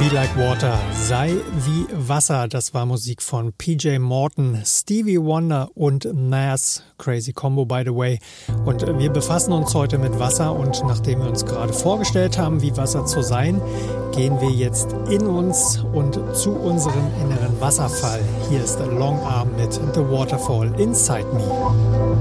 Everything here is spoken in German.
Be Like Water, sei wie Wasser, das war Musik von PJ Morton, Stevie Wonder und Nas, crazy combo by the way. Und wir befassen uns heute mit Wasser und nachdem wir uns gerade vorgestellt haben, wie Wasser zu sein, gehen wir jetzt in uns und zu unserem inneren Wasserfall. Hier ist Long Arm mit The Waterfall Inside Me.